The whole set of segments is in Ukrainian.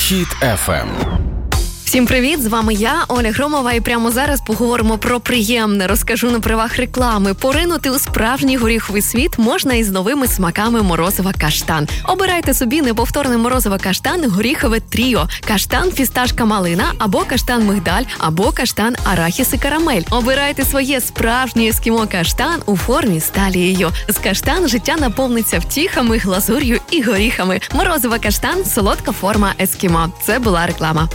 Хіт FM. Всім привіт, з вами я, Оля Громова, і прямо зараз поговоримо про приємне. Розкажу на правах реклами. Поринути у справжній горіховий світ можна із новими смаками морозива каштан. Обирайте собі неповторне морозиво каштан горіхове тріо. Каштан фісташка малина, або каштан мигдаль, або каштан арахіс і карамель. Обирайте своє справжнє ескімо каштан у формі з талією. З каштан життя наповниться втіхами, глазур'ю і горіхами. Морозиво каштан – солодка форма ескімо. Це була реклама.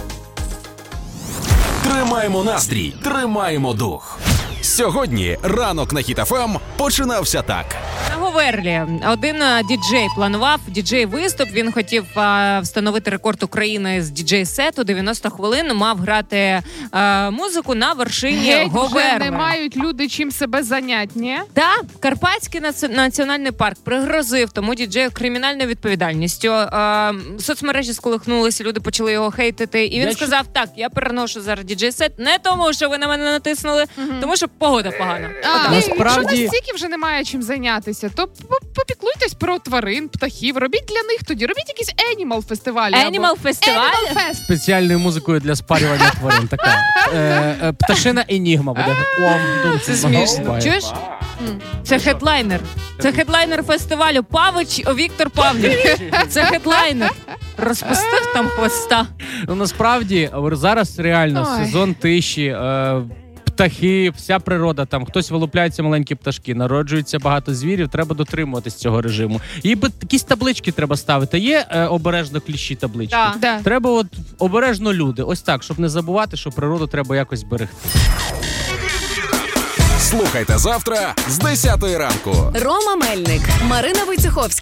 Тримаємо настрій, тримаємо дух. Сьогодні ранок на Хіт FM починався так. На Говерлі один діджей планував діджей-виступ. Він хотів встановити рекорд України з діджей-сету. 90 хвилин мав грати музику на вершині Говерли. Вже не мають люди чим себе зайняти, ні? Так, Карпатський національний парк пригрозив тому діджею кримінальною відповідальністю. Соцмережі сколихнулися, люди почали його хейтити. І він сказав, так, я переношу зараз діджей-сет не тому, що ви на мене натиснули, тому що погода погана. Якщо настільки вже немає чим зайнятися, то попіклуйтесь про тварин, птахів, робіть для них тоді, робіть якісь Animal фестивалі. Animal фестиваль? Спеціальною музикою для спарювання тварин. Така пташина енігма буде. Це смішно. Чуєш? Це хедлайнер. Це хедлайнер фестивалю. Павич Віктор Павлів. Це хедлайнер. Розпустив там хвоста. Ну, насправді, зараз реально сезон тиші, птахи, вся природа, там хтось вилупляється маленькі пташки, народжується багато звірів, треба дотримуватись цього режиму. І якісь таблички треба ставити. Є обережно кліщі таблички? Да. Треба от обережно люди. Ось так, щоб не забувати, що природу треба якось берегти. Слухайте завтра з 10 ранку. Рома Мельник, Марина Войцеховська.